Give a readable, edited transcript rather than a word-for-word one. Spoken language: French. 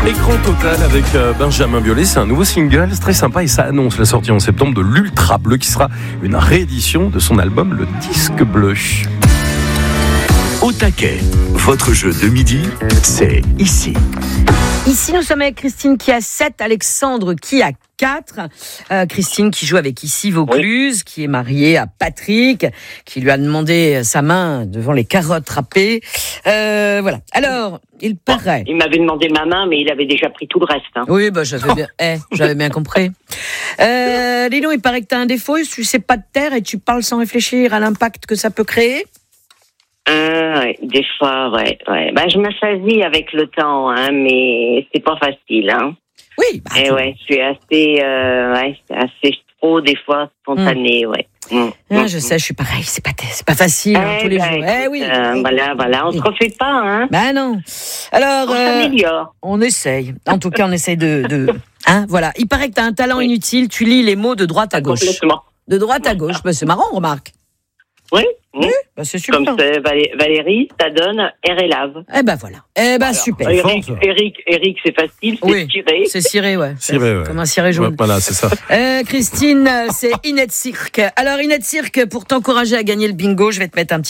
Écran total avec Benjamin Biolay, c'est un nouveau single, c'est très sympa et ça annonce la sortie en septembre de l'Ultra Bleu qui sera une réédition de son album Le Disque Bleu. Au taquet, votre jeu de midi, c'est ici. Ici, nous sommes avec Christine qui a 7, Alexandre qui a 4. Christine qui joue avec Ici Vaucluse, qui est mariée à Patrick, qui lui a demandé sa main devant les carottes râpées. Voilà. Alors, il paraît... Il m'avait demandé ma main, mais il avait déjà pris tout le reste. Hein. Oui, j'avais bien compris. Dis-donc, il paraît que tu as un défaut, tu sais pas te taire et tu parles sans réfléchir à l'impact que ça peut créer. Ouais, des fois, ouais. Bah, je m'assasie avec le temps, hein, mais c'est pas facile, hein. Oui. Et ouais, je suis assez trop des fois spontanée, ouais. Je sais, je suis pareil, c'est pas facile tous les jours. Oui. Voilà, on se refait pas, hein. Bah non. Alors, on s'améliore. On essaye. En tout cas, on essaye de hein, voilà. Il paraît que tu as un talent inutile, tu lis les mots de droite à gauche. Complètement. De droite à gauche, bah, c'est marrant, remarque. Oui. Bah, c'est super. Comme c'est Valérie, ça donne R et lave. Eh ben voilà. Voilà. Super. Eric, c'est facile, c'est ciré. C'est ciré, ouais. Ciré, ouais. Comme un ciré jaune. Ouais, voilà, c'est ça. Christine, c'est Inette Cirque. Alors, Inette Cirque, pour t'encourager à gagner le bingo, je vais te mettre un petit